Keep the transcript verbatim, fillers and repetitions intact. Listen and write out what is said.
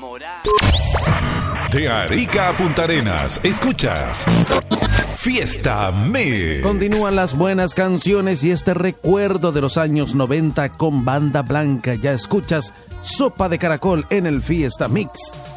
enamorar. De Arica a Punta Arenas, escuchas Fiesta Mix. Continúan las buenas canciones y este recuerdo de los años noventa con Banda Blanca. Ya escuchas Sopa de Caracol en el Fiesta Mix.